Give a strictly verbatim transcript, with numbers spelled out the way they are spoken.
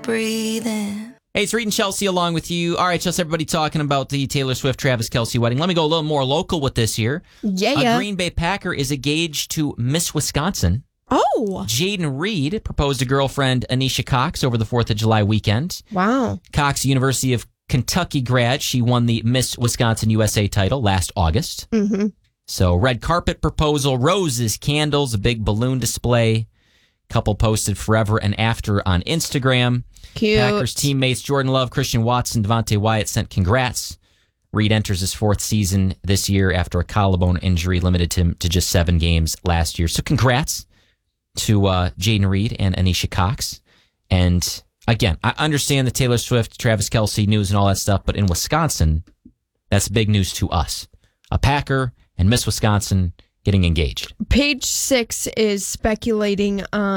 breathing. Hey, it's Reed and Chelsea along with you. All right, Chelsea, everybody talking about the Taylor Swift, Travis Kelce wedding. Let me go a little more local with this here. Yeah. A Green Bay Packer is engaged to Miss Wisconsin. Oh. Jaden Reed proposed to girlfriend Anisha Cox over the fourth of July weekend. Wow. Cox, University of Kentucky grad. She won the Miss Wisconsin U S A title last August. Mm-hmm. So red carpet proposal, roses, candles, a big balloon display. Couple posted forever and after on Instagram. Cute. Packers teammates Jordan Love, Christian Watson, Devontae Wyatt sent congrats. Reed enters his fourth season this year after a collarbone injury limited him to just seven games last year. So congrats to uh, Jaden Reed and Anisha Cox. And again, I understand the Taylor Swift, Travis Kelce news and all that stuff, but in Wisconsin, that's big news to us. A Packer and Miss Wisconsin getting engaged. Page six is speculating on